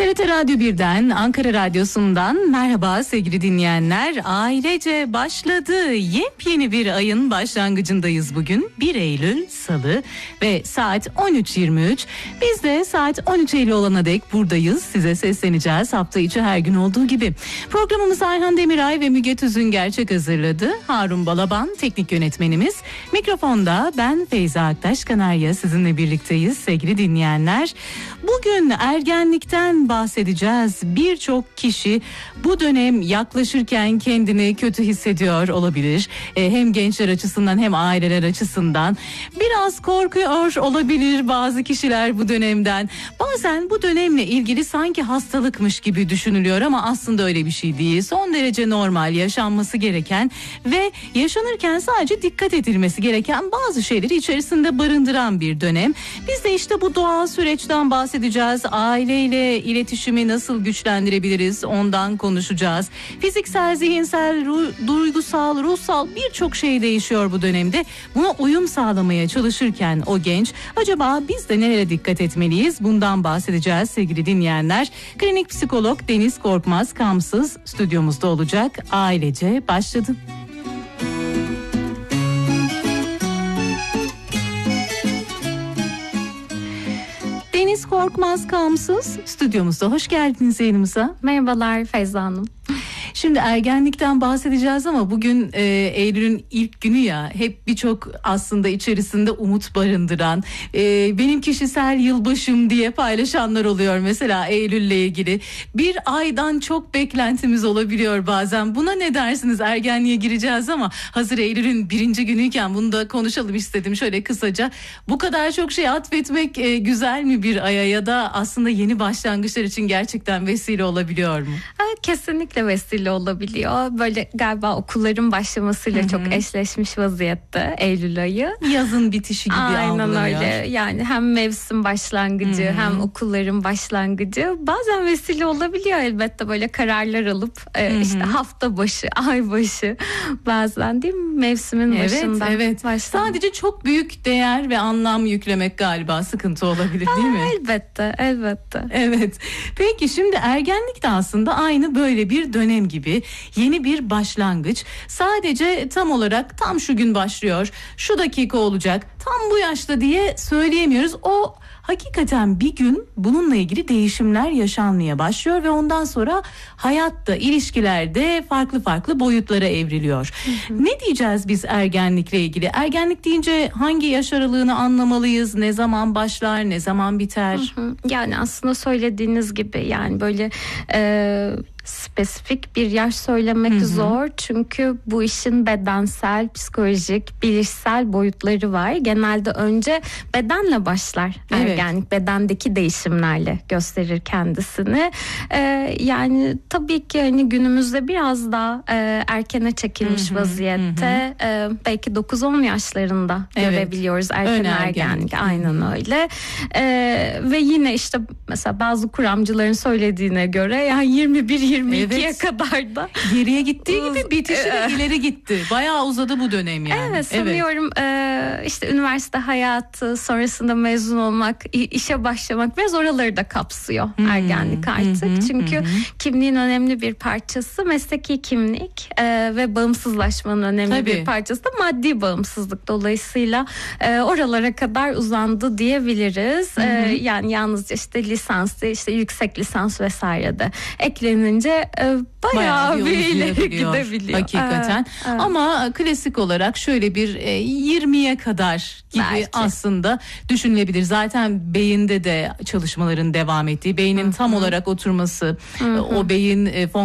TRT Radyo 1'den, Ankara Radyosu'ndan merhaba sevgili dinleyenler. Ailece başladı. Yepyeni bir ayın başlangıcındayız bugün. 1 Eylül Salı ve saat 13.23. Biz de saat 13.50 olana dek buradayız. Size sesleneceğiz hafta içi her gün olduğu gibi. Programımızı Ayhan Demiray ve Müge Tüzün Gerçek hazırladı. Harun Balaban teknik yönetmenimiz. Mikrofonda ben Feyza Aktaş Kanarya sizinle birlikteyiz sevgili dinleyenler. Bugün ergenlikten bahsedeceğiz. Birçok kişi bu dönem yaklaşırken kendini kötü hissediyor olabilir. Hem gençler açısından hem aileler açısından. Biraz korkuyor olabilir bazı kişiler bu dönemden. Bazen bu dönemle ilgili sanki hastalıkmış gibi düşünülüyor ama aslında öyle bir şey değil. Son derece normal, yaşanması gereken ve yaşanırken sadece dikkat edilmesi gereken bazı şeyleri içerisinde barındıran bir dönem. Biz de işte bu doğal süreçten bahsedeceğiz. Aileyle iletişimi nasıl güçlendirebiliriz ondan konuşacağız. Fiziksel, zihinsel, duygusal, ruhsal birçok şey değişiyor bu dönemde. Buna uyum sağlamaya çalışırken o genç acaba biz de nereye dikkat etmeliyiz? Bundan bahsedeceğiz sevgili dinleyenler. Klinik psikolog Deniz Korkmaz Kamsız stüdyomuzda olacak. Ailece başladı. Deniz Korkmaz Kamsız stüdyomuzda. Hoş geldiniz yayınımıza. Merhabalar Feyza Hanım. Şimdi ergenlikten bahsedeceğiz ama bugün Eylül'ün ilk günü ya, hep birçok aslında içerisinde umut barındıran, benim kişisel yılbaşım diye paylaşanlar oluyor mesela Eylül'le ilgili. Bir aydan çok beklentimiz olabiliyor bazen. Buna ne dersiniz? Ergenliğe gireceğiz ama hazır Eylül'ün 1. günüyken bunu da konuşalım istedim şöyle kısaca. Bu kadar çok şey atfetmek güzel mi bir aya, ya da aslında yeni başlangıçlar için gerçekten vesile olabiliyor mu? Kesinlikle vesile olabiliyor. Böyle galiba okulların başlamasıyla çok eşleşmiş vaziyette Eylül ayı. Yazın bitişi gibi algılanıyor. Aynen öyle. Yani hem mevsim başlangıcı hem okulların başlangıcı bazen vesile olabiliyor elbette, böyle kararlar alıp işte hafta başı, ay başı bazen değil mi mevsimin başında. Evet. Sadece çok büyük değer ve anlam yüklemek galiba sıkıntı olabilir değil mi? Elbette. Evet. Peki şimdi ergenlik de aslında aynı böyle bir dönem gibi, yeni bir başlangıç. Sadece tam şu gün başlıyor, şu dakika olacak, tam bu yaşta diye söyleyemiyoruz. O hakikaten bir gün bununla ilgili değişimler yaşanmaya başlıyor ve ondan sonra hayatta, ilişkilerde farklı boyutlara evriliyor. Ne diyeceğiz biz ergenlikle ilgili? Ergenlik deyince hangi yaş aralığını anlamalıyız? Ne zaman başlar, ne zaman biter? Yani aslında söylediğiniz gibi, yani böyle spesifik bir yaş söylemek zor. Çünkü bu işin bedensel, psikolojik, bilişsel boyutları var. Genelde önce bedenle başlar ergenlik. Bedendeki değişimlerle gösterir kendisini. Yani tabii ki hani günümüzde biraz daha erkene çekilmiş vaziyette. Belki 9-10 yaşlarında görebiliyoruz erken ergenlik. Aynen öyle. Ve yine işte mesela bazı kuramcıların söylediğine göre yani 21-22'ye kadar da geriye gittiği gibi bitişi de ileri gitti. Bayağı uzadı bu dönem yani. Evet, sanıyorum işte üniversite hayatı sonrasında mezun olmak, işe başlamak biraz oraları da kapsıyor ergenlik artık. Çünkü kimliğin önemli bir parçası mesleki kimlik ve bağımsızlaşmanın önemli bir parçası da maddi bağımsızlık. Dolayısıyla oralara kadar uzandı diyebiliriz. Yani yalnızca işte lisans, işte yüksek lisans vesaire de eklenince bayağı bir ileri gidebiliyor. Hakikaten. Evet. Ama klasik olarak şöyle bir 20'ye kadar gibi aslında düşünülebilir. Zaten beyinde de çalışmaların devam ettiği, beynin tam olarak oturması, o beyin